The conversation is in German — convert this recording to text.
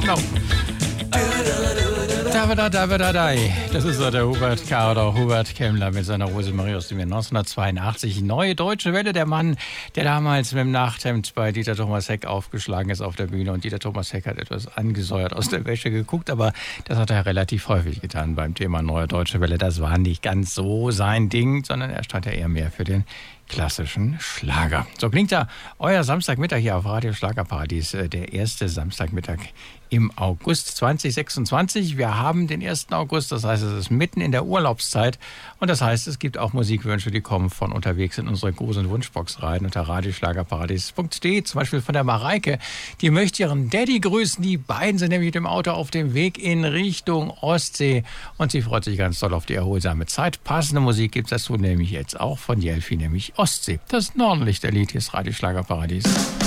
Genau. Das ist der Hubert K. oder Hubert Kemmler mit seiner Rosemarie aus dem Jahr 1982. Neue Deutsche Welle, der Mann, der damals mit dem Nachthemd bei Dieter Thomas Heck aufgeschlagen ist auf der Bühne. Und Dieter Thomas Heck hat etwas angesäuert aus der Wäsche geguckt, aber das hat er relativ häufig getan beim Thema Neue Deutsche Welle. Das war nicht ganz so sein Ding, sondern er stand ja eher mehr für den klassischen Schlager. So klingt ja euer Samstagmittag hier auf Radio Schlagerparadies, der erste Samstagmittag im August 2026. Wir haben den 1. August, das heißt, es ist mitten in der Urlaubszeit und das heißt, es gibt auch Musikwünsche, die kommen von unterwegs in unsere großen Wunschbox rein unter radioschlagerparadies.de, zum Beispiel von der Mareike, die möchte ihren Daddy grüßen. Die beiden sind nämlich mit dem Auto auf dem Weg in Richtung Ostsee und sie freut sich ganz doll auf die erholsame Zeit. Passende Musik gibt es dazu nämlich jetzt auch von Jelfi, nämlich Ostsee. Das Nordlichterlied, hier ist Radio Schlagerparadies.